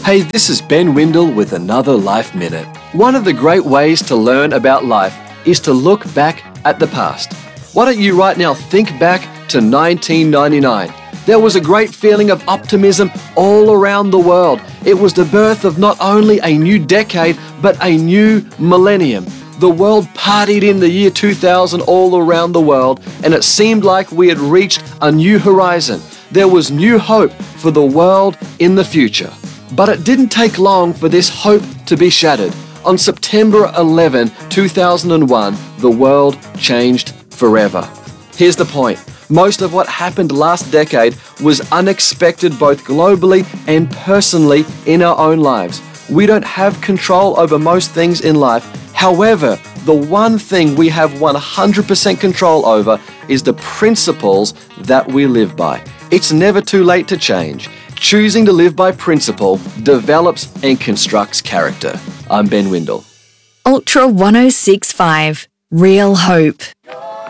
Hey, this is Ben Windle with another Life Minute. One of the great ways to learn about life is to look back at the past. Why don't you right now think back to 1999? There was a great feeling of optimism all around the world. It was the birth of not only a new decade, but a new millennium. The world partied in the year 2000 all around the world, and it seemed like we had reached a new horizon. There was new hope for the world in the future. But it didn't take long for this hope to be shattered. On September 11, 2001, the world changed forever. Here's the point. Most of what happened last decade was unexpected both globally and personally in our own lives. We don't have control over most things in life. However, the one thing we have 100% control over is the principles that we live by. It's never too late to change. Choosing to live by principle develops and constructs character. I'm Ben Windle. Ultra 1065, Real Hope.